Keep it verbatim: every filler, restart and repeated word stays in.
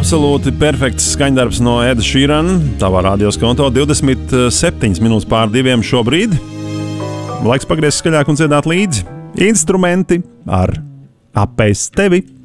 Absolūti perfekts skaņdarbs no Eda Šīrana. Tavā radios konto divdesmit septiņas minūtes pār diviem šobrīd. Laiks pagriezt skaļāk un dziedāt līdzi. Instrumenti ar apēst tevi.